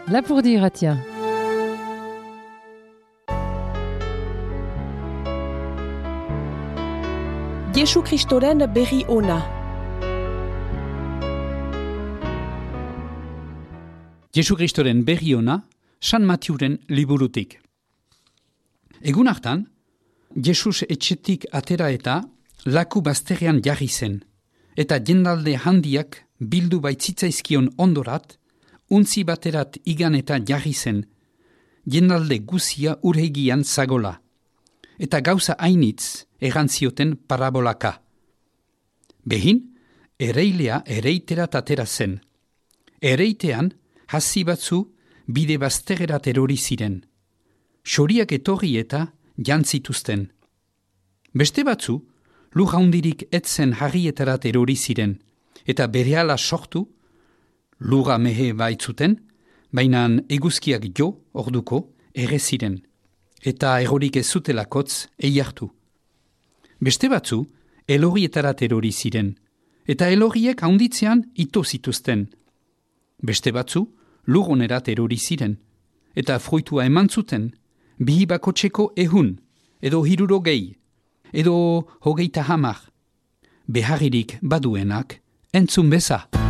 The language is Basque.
Lapurdi irratia. Jesu Kristoren berri ona. Jesu Kristoren berri ona, San Matiuren liburutik. Egun hartan, Jesus etxetik atera eta laku bazterrean jarri zen, eta jendalde handiak bildu baitzitzaizkion ondorat, untzi baterat igan eta jarri zen, jendalde guzia urhegian zagola, eta gauza hainitz erantzioten parabolaka. Behin, ereilea ereiterat atera zen. Ereitean, hasi batzu bide bazterrerat erori ziren. Xoriak etorri eta jantzituzten. Beste batzu, lur haundirik etzen harrietarat erori ziren, eta berehala sortu, lura mehe baitzuten, baina eguzkiak jo orduko ere ziren, eta erorik ez zutelakotz eiartu. Beste batzu, elorrietarat erori ziren, eta elorriek haunditzean ito zituzten. Beste batzu, lur onerat erori ziren, eta fruitua eman zuten, bihi bakotxeko 100, edo 60, edo 30, beharririk baduenak entzun beza.